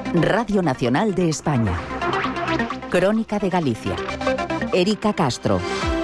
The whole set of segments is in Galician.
Radio Nacional de España. Crónica de Galicia. Érica Castro.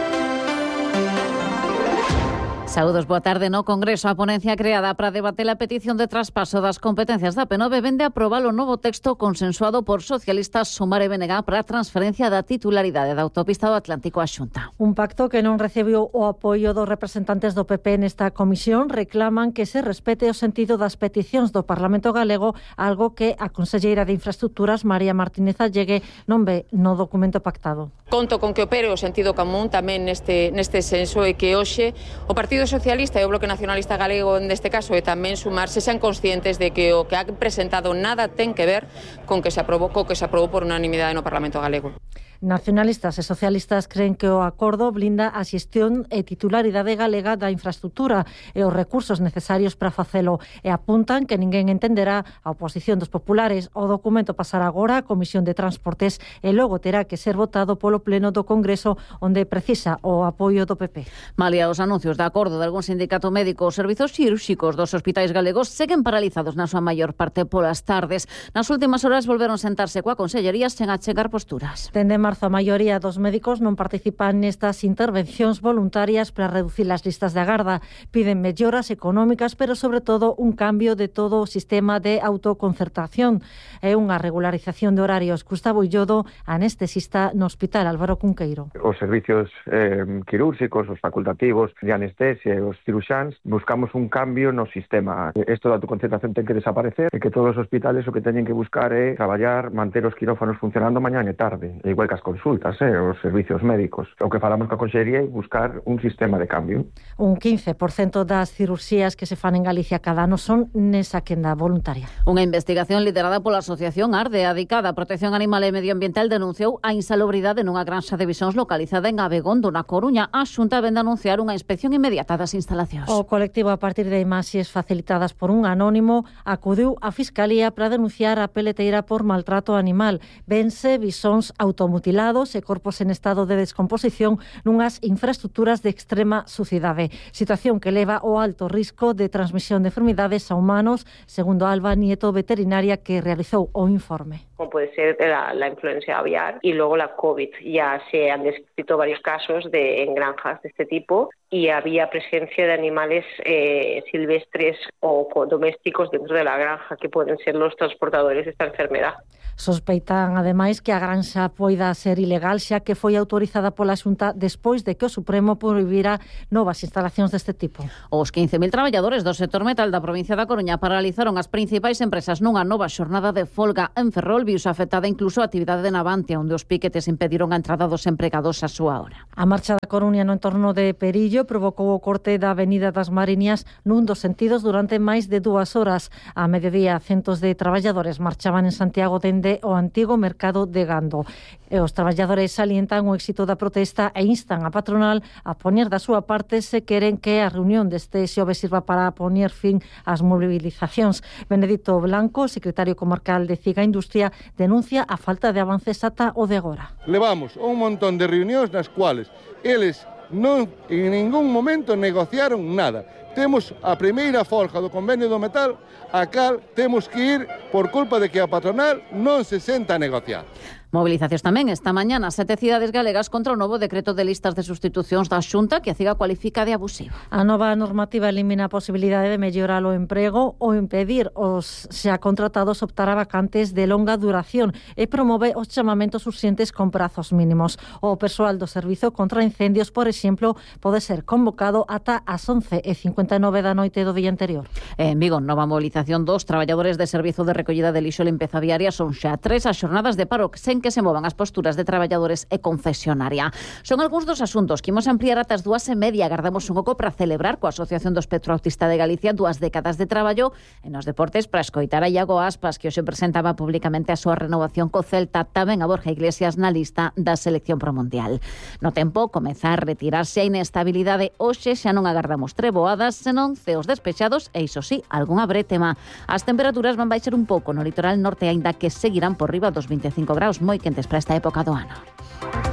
Saúdos, boa tarde. No Congreso, a ponencia creada para debater a petición de traspaso das competencias da P9 vende a aprobar o novo texto consensuado por socialistas, Sumar e BNG para a transferencia da titularidade da autopista do Atlántico á Xunta. Un pacto que non recibiu o apoio dos representantes do PP nesta comisión. Reclaman que se respete o sentido das peticións do Parlamento Galego, algo que a conselleira de Infraestructuras, María Martínez Allegue, non ve no documento pactado. Conto con que opere o sentido común tamén neste senso e que hoxe o Partido Socialista e o Bloque Nacionalista Galego neste caso e tamén Sumar se sean conscientes de que o que ha presentado nada ten que ver con que se aprobou por unanimidade no Parlamento Galego. Nacionalistas e socialistas creen que o acordo blinda a xestión e titularidade galega da infraestructura e os recursos necesarios para facelo e apuntan que ninguén entenderá a oposición dos populares. O documento pasará agora á Comisión de Transportes e logo terá que ser votado polo Pleno do Congreso, onde precisa o apoio do PP. Malia os anuncios de acordo de algún sindicato médico, os servizos cirúrxicos dos hospitais galegos seguen paralizados na súa maior parte polas tardes. Nas últimas horas volveron sentarse coa consellería sen achegar posturas. Dende marzo, a maioría dos médicos non participan nestas intervencións voluntarias para reducir as listas de agarda. Piden melloras económicas, pero sobre todo un cambio de todo o sistema de autoconcertación e unha regularización de horarios. Gustavo Illodo, anestesista no Hospital Álvaro Cunqueiro. Os servicios quirúrxicos, os facultativos de anestesia e os ciruxáns buscamos un cambio no sistema. Isto da autoconcertación ten que desaparecer e que todos os hospitales o que teñen que buscar é traballar, manter os quirófanos funcionando mañá e tarde, igual que as consultas, os servicios médicos. O que falamos coa consellería é buscar un sistema de cambio. Un 15% das cirurxías que se fan en Galicia cada ano son nesa quenda voluntaria. Unha investigación liderada pola Asociación ARDE, adicada a Protección Animal e Medioambiental, denunciou a insalubridade nunha granxa de bisóns localizada en Abegondo, na Coruña. A Xunta vende anunciar unha inspección inmediata das instalacións. O colectivo, a partir de imaxes facilitadas por un anónimo, acudiu á Fiscalía para denunciar a peleteira por maltrato animal. Vense bisóns automutilados e corpos en estado de descomposición nunhas infraestructuras de extrema sucidade. Situación que leva ao alto risco de transmisión de enfermidades a humanos, segundo Alba Nieto, veterinaria que realizou o informe. Como puede ser la influencia aviar y luego la COVID. Ya se han descrito varios casos en granjas de este tipo y había presencia de animales silvestres o domésticos dentro de la granja que pueden ser los transportadores de esta enfermedad. Sospeitan, ademais, que a granxa poida ser ilegal xa que foi autorizada pola Xunta despois de que o Supremo prohibira novas instalacións deste tipo. Os 15.000 traballadores do sector metal da provincia da Coruña paralizaron as principais empresas nunha nova xornada de folga en Ferrol. Viuse afectada incluso a actividade de Navantia, onde os piquetes impediron a entrada dos empregados á súa hora. A marcha da Coruña no entorno de Perillo provocou o corte da Avenida das Mariñas nun dos sentidos durante máis de 2 horas. A mediodía, centos de traballadores marchaban en Santiago dende o antigo mercado de Gando. E os traballadores salientan o éxito da protesta e instan a patronal a poñer da súa parte se queren que a reunión deste xoves sirva para poñer fin ás mobilizacións. Benedito Blanco, secretario comarcal de Ciga Industria, denuncia a falta de avances ata o de agora. Levamos un montón de reunións nas cuales eles non en ningún momento negociaron nada. Temos a primeira folga do convenio do metal, a cal temos que ir por culpa de que a patronal non se senta a negociar. Movilizacións tamén esta mañá nas 7 cidades galegas contra o novo decreto de listas de sustitucións da Xunta que a Ciga cualifica de abusivo. A nova normativa elimina a posibilidade de mellorar o emprego ou impedir os xa contratados optar a vacantes de longa duración e promove os chamamentos urxentes con prazos mínimos. O persoal do servizo contra incendios, por exemplo, pode ser convocado ata as 11:59 da noite do día anterior. En Vigo, nova movilización dos traballadores de servizo de recollida de lixo e limpeza viaria. Son xa 3 as xornadas de paro sen que se movan as posturas de traballadores e concesionaria. Son algúns dos asuntos que imos ampliar ata as 2:30. Agardamos un oco para celebrar coa Asociación do Espectro Autista de Galicia 2 décadas de traballo en os deportes para escoitar a Iago Aspas, que hoxe presentaba públicamente a súa renovación co Celta, tamén a Borja Iglesias na lista da selección pro Mundial. No tempo, comeza a retirarse a inestabilidade. Hoxe xa non agardamos treboadas, senón ceos despexados e, iso sí, algunha brétema. As temperaturas van baixar un pouco no litoral norte, aínda que seguirán por riba dos 25 graus, moi quentes para esta época do ano.